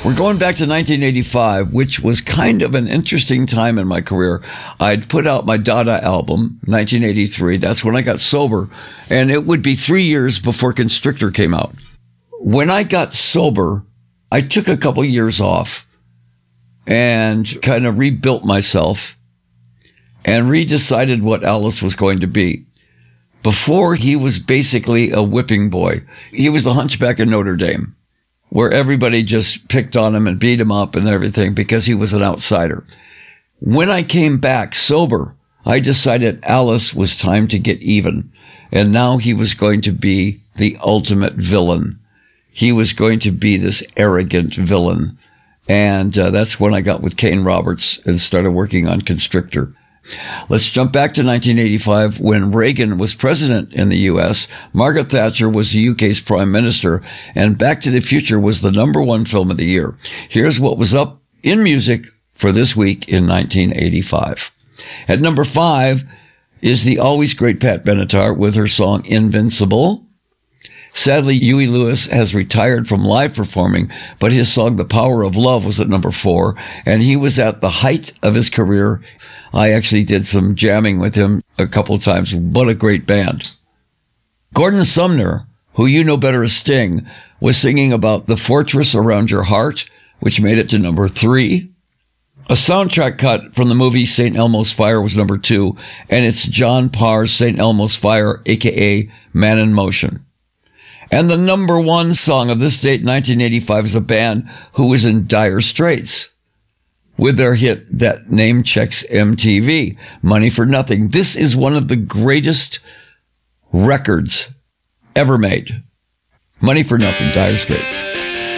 We're going back to 1985, which was kind of an interesting time in my career. I'd put out my Dada album, 1983. That's when I got sober. And it would be 3 years before Constrictor came out. When I got sober, I took a couple years off and kind of rebuilt myself and redecided what Alice was going to be. Before, he was basically a whipping boy. He was the Hunchback of Notre Dame, where everybody just picked on him and beat him up and everything because he was an outsider. When I came back sober, I decided Alice was time to get even. And now he was going to be the ultimate villain. He was going to be this arrogant villain. And that's when I got with Kane Roberts and started working on Constrictor. Let's jump back to 1985 when Reagan was president in the U.S., Margaret Thatcher was the UK's prime minister, and Back to the Future was the #1 film of the year. Here's what was up in music for this week in 1985. At number 5 is the always great Pat Benatar with her song Invincible. Sadly, Huey Lewis has retired from live performing, but his song The Power of Love was at number 4, and he was at the height of his career. I actually did some jamming with him a couple of times. What a great band. Gordon Sumner, who you know better as Sting, was singing about The Fortress Around Your Heart, which made it to number 3. A soundtrack cut from the movie St. Elmo's Fire was number 2, and it's John Parr's St. Elmo's Fire, a.k.a. Man in Motion. And the #1 song of this date, 1985, is a band who was in dire straits with their hit that name checks MTV, Money for Nothing. This is one of the greatest records ever made. Money for Nothing, Dire Straits.